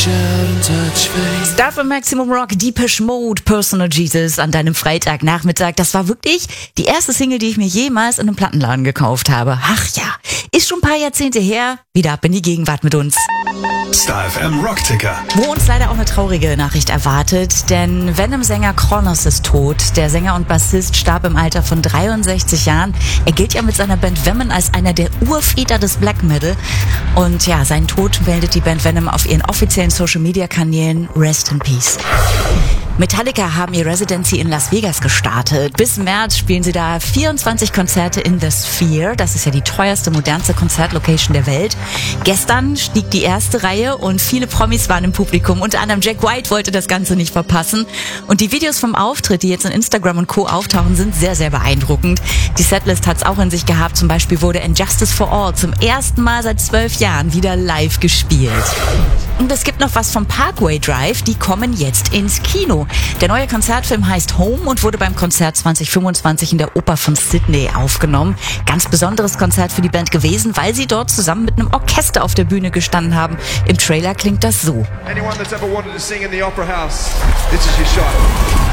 Star von Maximum Rock, Depeche Mode, Personal Jesus an deinem Freitagnachmittag. Das war wirklich die erste Single, die ich mir jemals in einem Plattenladen gekauft habe. Ach ja, ist schon ein paar Jahrzehnte her. Wieder ab in die Gegenwart mit uns. Star FM Rockticker. Wo uns leider auch eine traurige Nachricht erwartet, denn Venom-Sänger Kronos ist tot. Der Sänger und Bassist starb im Alter von 63 Jahren. Er gilt ja mit seiner Band Venom als einer der Urväter des Black Metal. Und ja, seinen Tod meldet die Band Venom auf ihren offiziellen Social-Media-Kanälen. Rest in Peace. Metallica haben ihr Residency in Las Vegas gestartet. Bis März spielen sie da 24 Konzerte in The Sphere. Das ist ja die teuerste, modernste Konzertlocation der Welt. Gestern stieg die erste Reihe und viele Promis waren im Publikum. Unter anderem Jack White wollte das Ganze nicht verpassen. Und die Videos vom Auftritt, die jetzt in Instagram und Co. auftauchen, sind sehr, sehr beeindruckend. Die Setlist hat's auch in sich gehabt. Zum Beispiel wurde And Justice for All zum ersten Mal seit 12 Jahren wieder live gespielt. Und es gibt noch was vom Parkway Drive. Die kommen jetzt ins Kino. Der neue Konzertfilm heißt Home und wurde beim Konzert 2025 in der Oper von Sydney aufgenommen. Ganz besonderes Konzert für die Band gewesen, weil sie dort zusammen mit einem Orchester auf der Bühne gestanden haben. Im Trailer klingt das so. Anyone that's ever wanted to sing in the opera house, this is your shot.